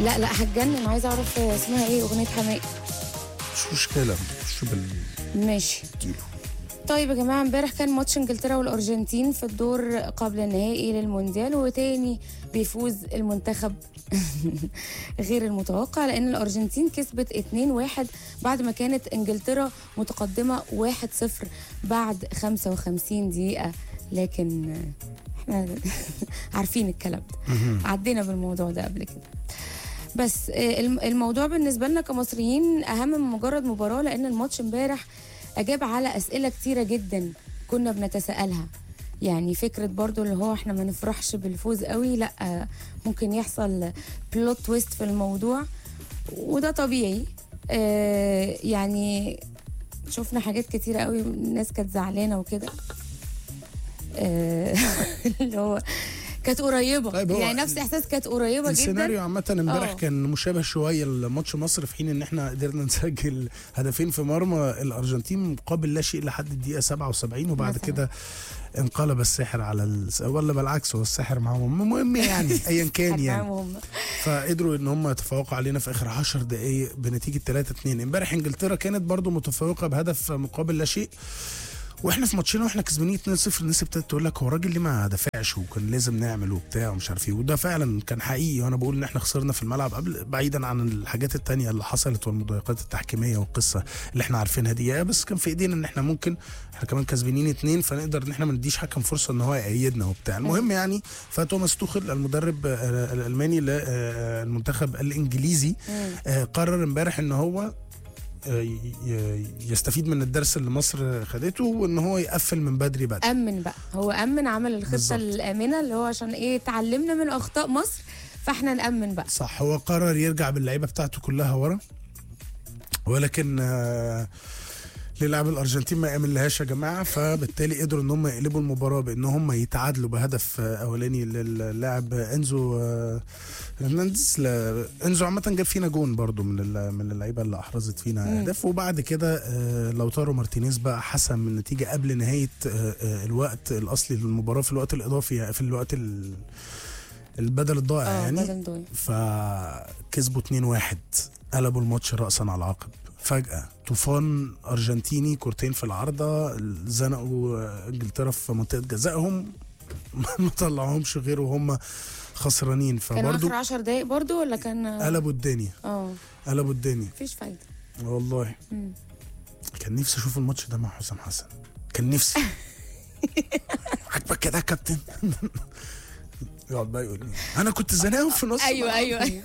لا لا هتجنن، عايزه اعرف اسمها ايه اغنيه حماقي. مش مشكله، مش ماشي. بالكيلو. طيب يا جماعه، امبارح كان ماتش انجلترا والارجنتين في الدور قبل النهائي للمونديال، وتاني بيفوز المنتخب غير المتوقع، لان الارجنتين كسبت 2-1 بعد ما كانت انجلترا متقدمه 1-0 بعد 55 دقيقه. لكن احنا عارفين الكلام ده، عدينا بالموضوع ده قبل كده. بس الموضوع بالنسبه لنا كمصريين اهم من مجرد مباراه، لان الماتش امبارح اجاب على اسئله كتيره جدا كنا بنتساءلها. يعني فكره برضو اللي هو احنا ما نفرحش بالفوز قوي، لا ممكن يحصل بلوت تويست في الموضوع، وده طبيعي. يعني شفنا حاجات كتيره قوي، الناس كانت زعلانه وكده. اللي هو كانت قريبه، طيب يعني نفس احساس كانت قريبه جدا. السيناريو عامه امبارح كان مشابه شويه لماتش مصر، في حين ان احنا قدرنا نسجل هدفين في مرمى الارجنتين مقابل لا شيء لحد الدقيقه 77، وبعد مثلا. كده انقلب الساحر على ولا بالعكس، هو الساحر معاهم. المهم يعني ايا كان يعني فقدروا ان هم يتفوقوا علينا في اخر 10 دقائق بنتيجه 3-2. امبارح انجلترا كانت برضو متفوقه بهدف مقابل لا شيء، واحنا في ماتشنا واحنا كسبانين 2-0 الناس ابتدت تقول لك هو الراجل ليه ما دافعش وكان لازم نعمل وبتاع ومش عارف ايه، وده فعلا كان حقيقي. وانا بقول ان احنا خسرنا في الملعب قبل، بعيدا عن الحاجات التانية اللي حصلت والمضايقات التحكيميه والقصه اللي احنا عارفينها دي، بس كان في ايدينا ان احنا ممكن احنا كمان كسبانين 2 فنقدر ان احنا ما نديش حكم فرصه ان هو يأيدنا وبتاع. المهم يعني فتوماس توخل المدرب الالماني للمنتخب الانجليزي قرر امبارح ان هو يستفيد من الدرس اللي مصر خدته، وان هو يقفل من بدري. امن بقى، هو امن، عمل الخطه بالزبط. الامنه اللي هو عشان ايه، اتعلمنا من اخطاء مصر فاحنا نامن بقى. صح، هو قرر يرجع باللعيبه بتاعته كلها ورا، ولكن للاعب الارجنتين ما يامن لهاش يا جماعه، فبالتالي قدروا ان هم يقلبوا المباراه بان هم يتعادلوا بهدف اولاني للاعب انزو هرنانديز. انزو عامه جاب فينا جون برضو من اللعيبه اللي احرزت فينا اهداف، وبعد كده لوتارو مارتينيز بقى حسم من النتيجه قبل نهايه الوقت الاصلي للمباراه في الوقت الاضافي، في الوقت البدل الضائع يعني. فكسبوا 2-1، قلبوا الماتش رأسا على عقب. فجأة طوفان أرجنتيني، كورتين في العارضة زنقوا انجلترا في منطقة جزائهم، ما طلعهمش غير وهم خسرانين. كان آخر 10 دقايق برضو ولا كان قلبوا الدنيا؟ قلبوا الدنيا، مفيش فايدة والله. كان نفسي اشوف الماتش ده مع حسام حسن، كان نفسي. عجبك كده يا كابتن؟ يقعد بقى يقول لي انا كنت زناهم في نص. ايوه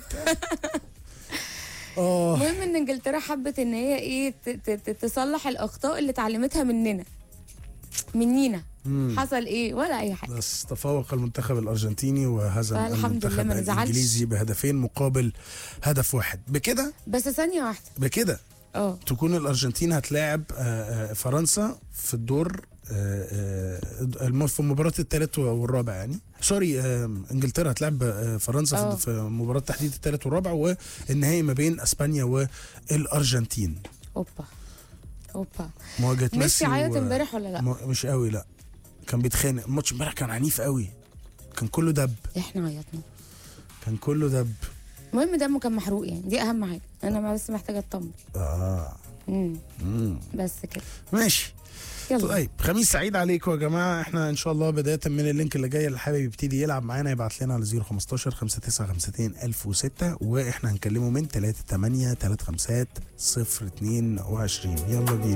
المهم ان انجلترا حبت ان هي ايه تصلح الاخطاء اللي اتعلمتها منينا. حصل ايه ولا اي حاجه، بس تفوق المنتخب الارجنتيني وهزم المنتخب الانجليزي بهدفين مقابل هدف واحد. بكده بس ثانيه واحده بكده تكون الارجنتين هتلاعب فرنسا في الدور في مباراة الثالث والرابع، يعني سوري انجلترا هتلعب فرنسا في مباراة تحديد الثالث والرابع، والنهائي ما بين اسبانيا والارجنتين. اوبا مواجهة ميسي عيط امبارح ولا لا؟ مش قوي، لا كان بيتخانق. الماتش امبارح كان عنيف قوي، كان كله دب. احنا عيطنا، كان كله دب. المهم دمه كان محروق، يعني دي اهم حاجة، انا بس محتاجة اطمن. بس كده ماشي. يلا. طيب خميس سعيد عليكم يا جماعه. احنا ان شاء الله بدايه من اللينك اللي جاي اللي حابب يبتدي يلعب معانا يبعت لنا على 015 5952 1006، واحنا هنكلمه من 38 35 022. يلا بينا.